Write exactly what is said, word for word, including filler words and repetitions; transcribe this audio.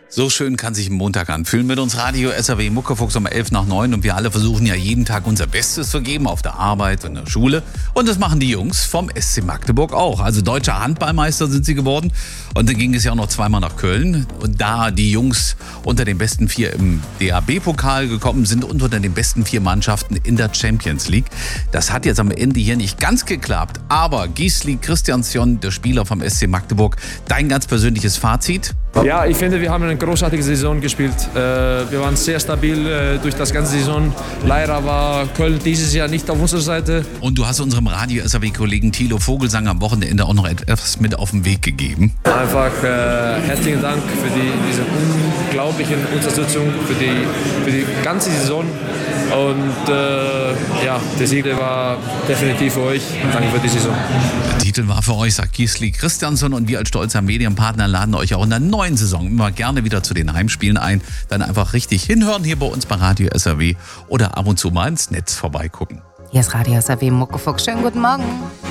So schön kann sich ein Montag anfühlen mit uns Radio S R W Muckefuchs um elf nach neun und wir alle versuchen ja jeden Tag unser Bestes zu geben auf der Arbeit und in der Schule und das machen die Jungs vom S C Magdeburg auch. Also deutscher Handballmeister sind sie geworden und dann ging es ja auch noch zweimal nach Köln und da die Jungs unter den besten vier im D A B-Pokal gekommen sind und unter den besten vier Mannschaften in der Champions League. Das hat jetzt am Ende hier nicht ganz geklappt, aber Gisli Christiansson, der Spieler vom S C Magdeburg, dein ganz persönliches Fazit? Ja, ich finde, wir haben eine großartige Saison gespielt. Wir waren sehr stabil durch das ganze Saison. Leider war Köln dieses Jahr nicht auf unserer Seite. Und du hast unserem Radio S R W-Kollegen Thilo Vogelsang am Wochenende auch noch etwas mit auf den Weg gegeben. Einfach äh, herzlichen Dank für die, diese unglaubliche Unterstützung für die, für die ganze Saison. Und äh, ja, der Sieg war definitiv für euch. Danke für die Saison. Der Titel war für euch, sagt Gisli Christiansson. Und wir als stolzer Medienpartner laden euch auch in der neuen Saison immer gerne wieder zu den Heimspielen ein. Dann einfach richtig hinhören hier bei uns bei Radio S R W oder ab und zu mal ins Netz vorbeigucken. Hier ist Radio S R W Muckefuchs. Schönen guten Morgen.